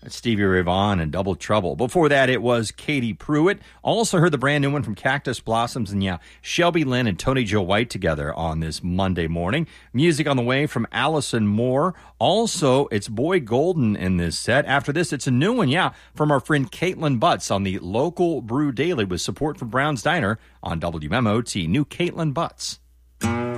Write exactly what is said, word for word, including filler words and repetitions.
Stevie Ray Vaughan and Double Trouble. Before that, it was Katie Pruitt. Also heard the brand new one from Cactus Blossoms, and yeah, Shelby Lynn and Tony Joe White together on this Monday morning. Music on the way from Allison Moore. Also, it's Boy Golden in this set. After this, it's a new one, yeah, from our friend Caitlin Butts on the Local Brew Daily with support from Brown's Diner on W M O T. New Caitlin Butts.